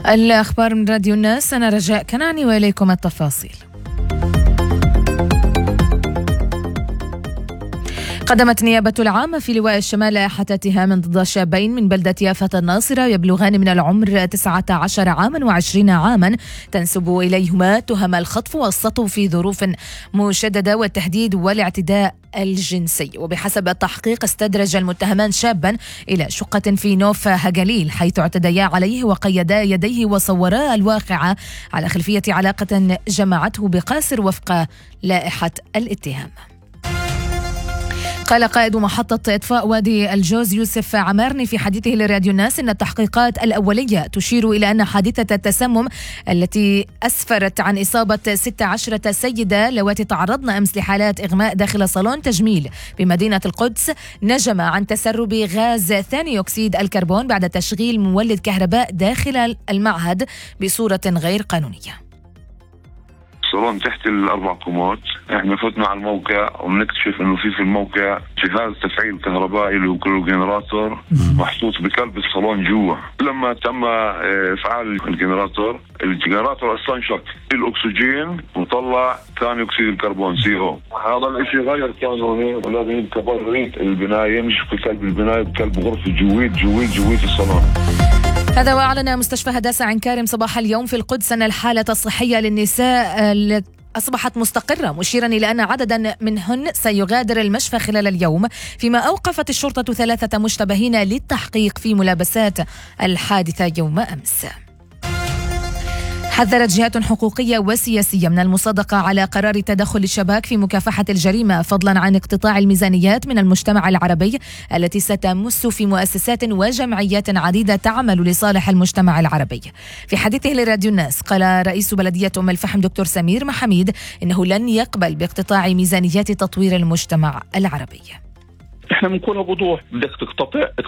الأخبار من راديو الناس، أنا رجاء كناني وإليكم التفاصيل. قدمت نيابة العامة في لواء الشمال لائحة اتهام ضد شابين من بلدة يافا الناصرة يبلغان من العمر 19 عاما و20 عاما، تنسب إليهما تهم الخطف والسطو في ظروف مشددة والتهديد والاعتداء الجنسي. وبحسب التحقيق استدرج المتهمان شابا إلى شقة في نوف هجليل حيث اعتديا عليه وقيدا يديه وصورا الواقعة على خلفية علاقة جمعته بقاسر وفق لائحة الاتهام. قال قائد محطة إطفاء وادي الجوز يوسف عمارني في حديثه لراديو الناس إن التحقيقات الأولية تشير إلى أن حادثة التسمم التي أسفرت عن إصابة 16 سيدة لواتي تعرضن أمس لحالات إغماء داخل صالون تجميل بمدينة القدس نجم عن تسرب غاز ثاني أكسيد الكربون بعد تشغيل مولد كهرباء داخل المعهد بصورة غير قانونية. صالون تحت ال4 كومات، احنا فتنا على الموقع وبنكتشف انه في الموقع جهاز تفعيل كهربائي اللي هو كله جنراتور محطوط بقلب الصالون جوا. لما تم افعال الجنراتور اصلا شك الاكسجين وطلع ثاني اكسيد الكربون CO. هذا الاشي غير قانوني ولازم يبقى بريد البنايه، مش بقلب البنايه، بقلب غرفه جويد الصالون. هذا وأعلن مستشفى هداسة عين كارم صباح اليوم في القدس أن الحالة الصحية للنساء أصبحت مستقرة، مشيرا إلى أن عددا منهن سيغادر المشفى خلال اليوم، فيما أوقفت الشرطة 3 مشتبهين للتحقيق في ملابسات الحادثة يوم أمس. حذرت جهات حقوقية وسياسية من المصادقة على قرار تدخل الشباك في مكافحة الجريمة، فضلا عن اقتطاع الميزانيات من المجتمع العربي التي ستمس في مؤسسات وجمعيات عديدة تعمل لصالح المجتمع العربي. في حديثه لراديو الناس قال رئيس بلدية أم الفحم دكتور سمير محميد إنه لن يقبل باقتطاع ميزانيات تطوير المجتمع العربي. احنا بنكون بوضوح، بدك تقتطع